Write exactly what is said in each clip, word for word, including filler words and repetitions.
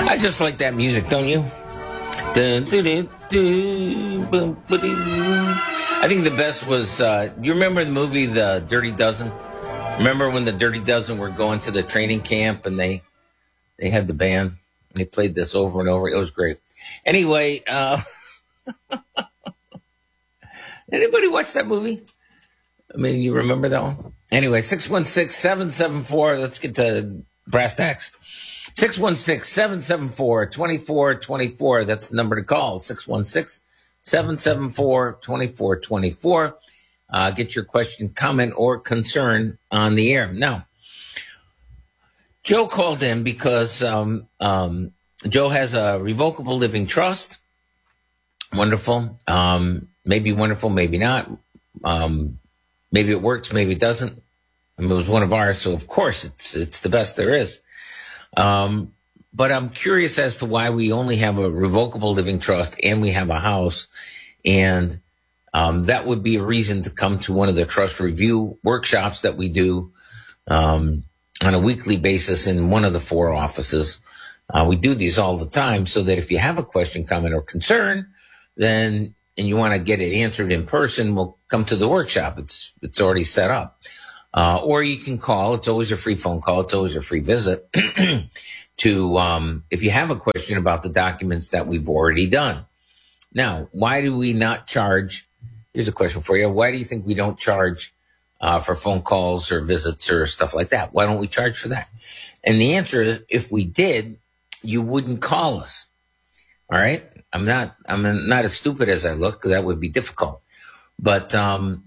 I just like that music, don't you? Dun, dun, dun, dun, boom, ba-doo. I think the best was, uh, do you remember the movie The Dirty Dozen? Remember when the Dirty Dozen were going to the training camp and they they had the band and they played this over and over? It was great. Anyway, uh, anybody watch that movie? I mean, you remember that one? Anyway, six one six, seven seven four, let's get to brass tacks. six one six, seven seven four, two four two four, that's the number to call, six one six, seven seven four, two four two four. Uh, get your question, comment, or concern on the air. Now, Joe called in because um, um, Joe has a revocable living trust. Wonderful. Um, maybe wonderful, maybe not. Um, maybe it works, maybe it doesn't. I mean, it was one of ours, so of course it's it's the best there is. Um, but I'm curious as to why we only have a revocable living trust and we have a house. And um, that would be a reason to come to one of the trust review workshops that we do um, on a weekly basis in one of the four offices. Uh, we do these all the time so that if you have a question, comment, or concern, then and you want to get it answered in person, we'll come to the workshop. It's it's already set up. Uh, or you can call. It's always a free phone call. It's always a free visit to, um, if you have a question about the documents that we've already done. Now, why do we not charge? Here's a question for you. Why do you think we don't charge uh, for phone calls or visits or stuff like that? Why don't we charge for that? And the answer is, if we did, you wouldn't call us. All right. I'm not, I'm not as stupid as I look. That would be difficult. But, um,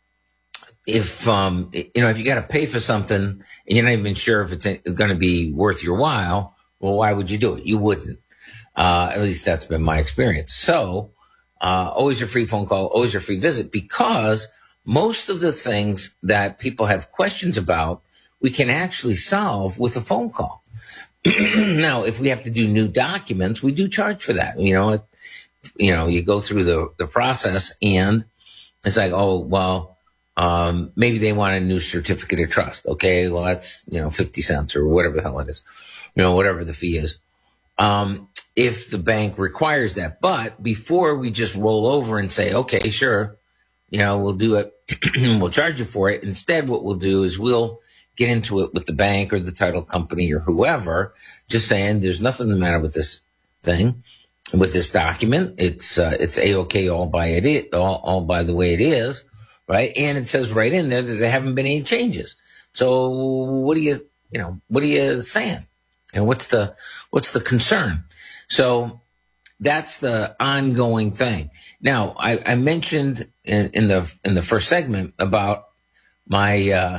if, um, you know, if you got to pay for something and you're not even sure if it's going to be worth your while, well, why would you do it? You wouldn't. Uh, at least that's been my experience. So, uh, always a free phone call, always a free visit, because most of the things that people have questions about, we can actually solve with a phone call. Now, if we have to do new documents, we do charge for that. You know, it, you know, you go through the, the process and it's like, oh, well, Um, maybe they want a new certificate of trust. Okay, well, that's, you know, fifty cents or whatever the hell it is, you know, whatever the fee is. Um, if the bank requires that. But before we just roll over and say, okay, sure, you know, we'll do it, we'll charge you for it. Instead, what we'll do is we'll get into it with the bank or the title company or whoever, just saying there's nothing the matter with this thing, with this document. It's, uh, it's A-okay all by it, all, all by the way it is. Right. And it says right in there that there haven't been any changes. So what are you, you know, what are you saying? And what's the, what's the concern? So that's the ongoing thing. Now, I, I mentioned in, in the, in the first segment about my, uh,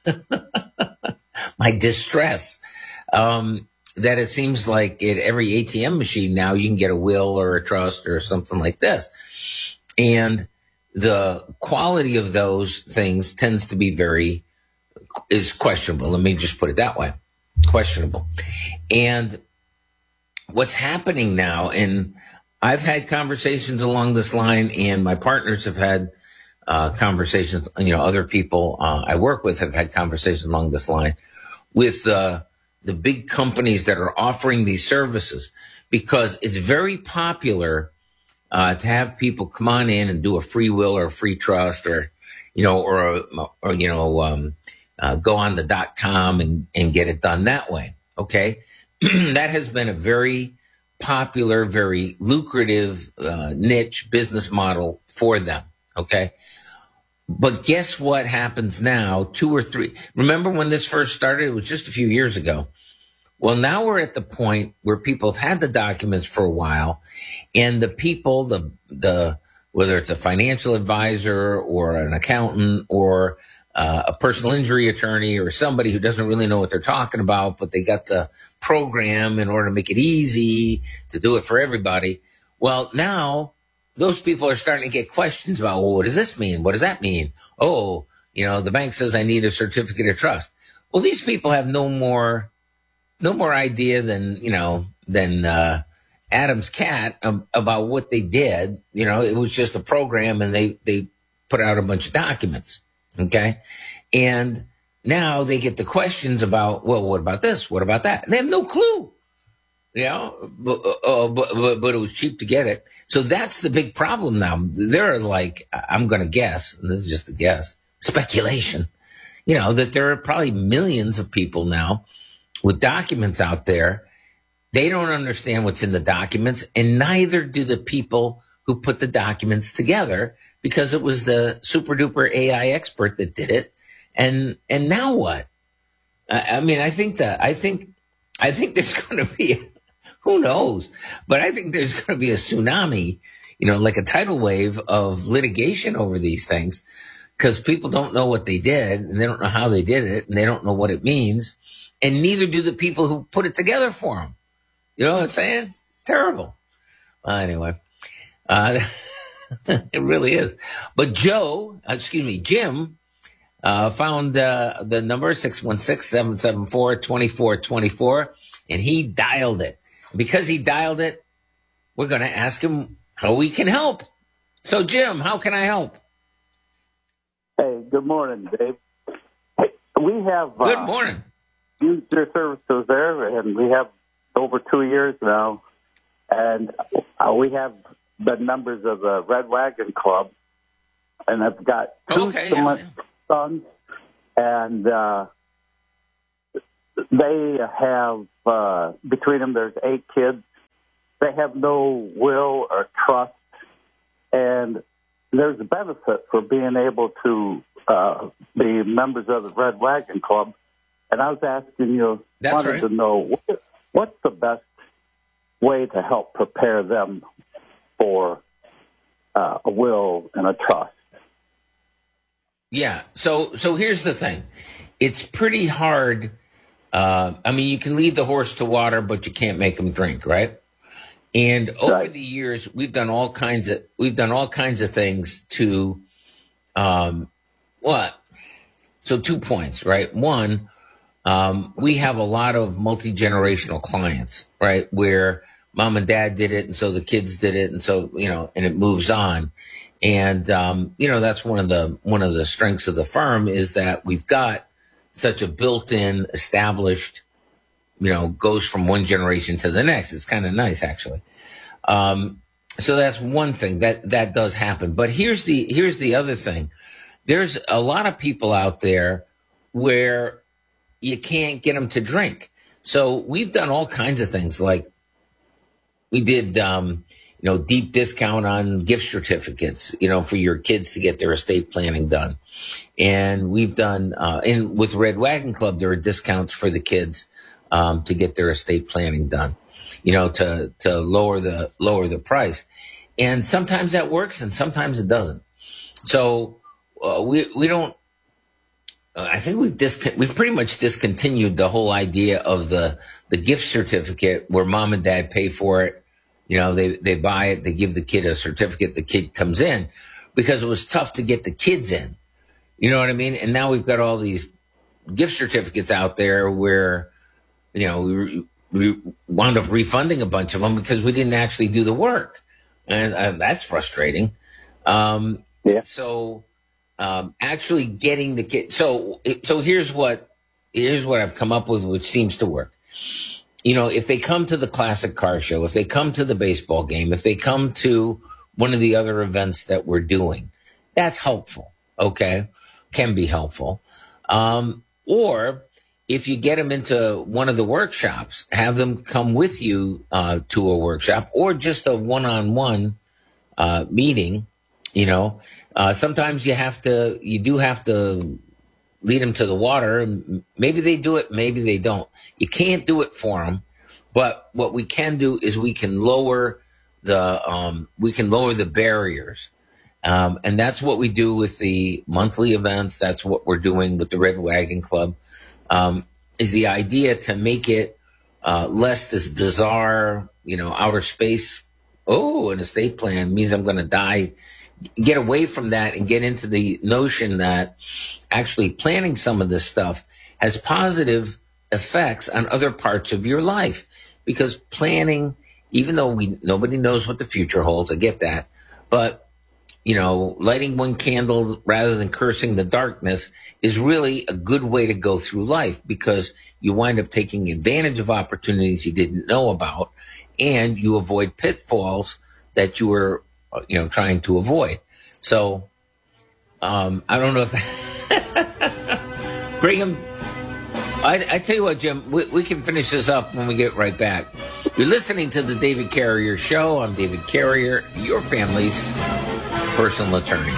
my distress, um, that it seems like at every A T M machine now you can get a will or a trust or something like this. And the quality of those things tends to be very, is questionable. Let me just put it that way. Questionable. And what's happening now, and I've had conversations along this line, and my partners have had uh, conversations, you know, other people uh, I work with have had conversations along this line with uh, the big companies that are offering these services, because it's very popular Uh, to have people come on in and do a free will or a free trust, or, you know, or, a, or, you know, um, uh, go on the dot com and, and get it done that way. Okay. That has been a very popular, very lucrative, uh, niche business model for them. Okay. But guess what happens now? Two or three. Remember when this first started? It was just a few years ago. Well, now we're at the point where people have had the documents for a while, and the people, the, the, whether it's a financial advisor or an accountant or uh, a personal injury attorney or somebody who doesn't really know what they're talking about, but they got the program in order to make it easy to do it for everybody. Well, now those people are starting to get questions about, well, what does this mean? What does that mean? Oh, you know, the bank says I need a certificate of trust. Well, these people have no more No more idea than, you know, than uh, Adam's cat um, about what they did. You know, it was just a program and they, they put out a bunch of documents. Okay. And now they get the questions about, well, what about this? What about that? And they have no clue. You know, but, uh, but, but, but it was cheap to get it. So that's the big problem now. There are like, I'm going to guess, and this is just a guess, speculation, you know, that there are probably millions of people now with documents out there. They don't understand what's in the documents, and neither do the people who put the documents together, because it was the super duper A I expert that did it. And, and now what? I, I mean, I think that, I think, I think there's going to be, who knows? But I think there's going to be a tsunami, you know, like a tidal wave of litigation over these things, because people don't know what they did, and they don't know how they did it, and they don't know what it means. And neither do the people who put it together for them. You know what I'm saying? Terrible. Well, anyway, uh, it really is. But Joe, excuse me, Jim, uh, found uh, the number six one six, seven seven four, two four two four, and he dialed it. Because he dialed it, we're going to ask him how we can help. So, Jim, how can I help? Hey, good morning, Dave. Hey, we have Good uh, morning. used your services there, and we have over two years now. And uh, we have been members of the Red Wagon Club, and I've got two Okay, yeah, yeah. sons, and uh, they have, uh, between them, there's eight kids. They have no will or trust, and there's a benefit for being able to uh, be members of the Red Wagon Club. And I was asking you, That's wanted right. to know, what, what's the best way to help prepare them for uh, a will and a trust? Yeah. So, so here's the thing. It's pretty hard. Uh, I mean, you can lead the horse to water, but you can't make him drink, right? And over Right. the years, we've done all kinds of we've done all kinds of things to, um, what? So two points, right? One, um, we have a lot of multi generational clients, right? Where mom and dad did it, and so the kids did it, and so you know, and it moves on. And um, you know, that's one of the one of the strengths of the firm is that we've got such a built-in, established, you know, goes from one generation to the next. It's kind of nice, actually. Um, so that's one thing that that does happen. But here's the here's the other thing. There's a lot of people out there where you can't get them to drink. So we've done all kinds of things. Like we did, um, you know, deep discount on gift certificates, you know, for your kids to get their estate planning done. And we've done, uh, and with Red Wagon Club, there are discounts for the kids, um, to get their estate planning done, you know, to, to lower the, lower the price. And sometimes that works and sometimes it doesn't. So, uh, we, we don't, uh, I think we've dis- we've pretty much discontinued the whole idea of the, the gift certificate where mom and dad pay for it. You know, they, they buy it, they give the kid a certificate, the kid comes in, because it was tough to get the kids in. You know what I mean? And now we've got all these gift certificates out there where, you know, we, we wound up refunding a bunch of them because we didn't actually do the work. And uh, that's frustrating. Um, Yeah. so, um, actually getting the kid. So, so here's what, here's what I've come up with, which seems to work. You know, if they come to the classic car show, if they come to the baseball game, if they come to one of the other events that we're doing, that's helpful. Okay. Can be helpful. Um, or if you get them into one of the workshops, have them come with you, uh, to a workshop or just a one-on-one, uh, meeting, you know, uh, sometimes you have to, you do have to lead them to the water. Maybe they do it, maybe they don't. You can't do it for them, but what we can do is we can lower the um, we can lower the barriers, um, and that's what we do with the monthly events. That's what we're doing with the Red Wagon Club. Um, is the idea to make it uh, less this bizarre, you know, outer space. Oh, an estate plan means I'm going to die. Get away from that and get into the notion that actually planning some of this stuff has positive effects on other parts of your life. Because planning, even though we nobody knows what the future holds, I get that, but you know, lighting one candle rather than cursing the darkness is really a good way to go through life, because you wind up taking advantage of opportunities you didn't know about, and you avoid pitfalls that you were, you know, trying to avoid. So, um, I don't know if bring him. I, I tell you what, Jim, we, we can finish this up when we get right back. You're listening to the David Carrier Show. I'm David Carrier, your family's personal attorney.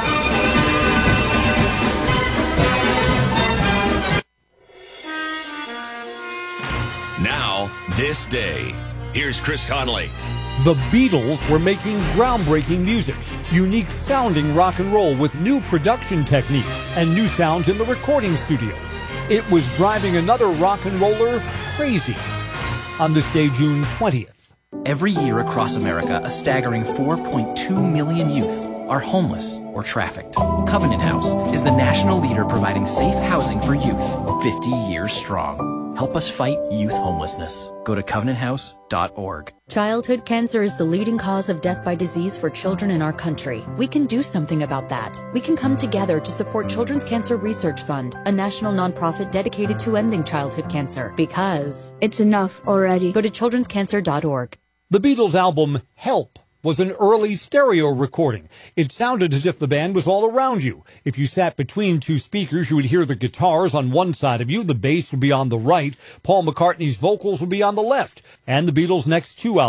Now, this day. Here's Chris Conley. The Beatles were making groundbreaking music, unique sounding rock and roll with new production techniques and new sounds in the recording studio. It was driving another rock and roller crazy. On this day, June twentieth. Every year across America, a staggering four point two million youth are homeless or trafficked. Covenant House is the national leader providing safe housing for youth, fifty years strong. Help us fight youth homelessness. Go to covenant house dot org. Childhood cancer is the leading cause of death by disease for children in our country. We can do something about that. We can come together to support Children's Cancer Research Fund, a national nonprofit dedicated to ending childhood cancer, because it's enough already. Go to children's cancer dot org. The Beatles' album Help was an early stereo recording. It sounded as if the band was all around you. If you sat between two speakers, you would hear the guitars on one side of you, the bass would be on the right, Paul McCartney's vocals would be on the left, and the Beatles' next two albums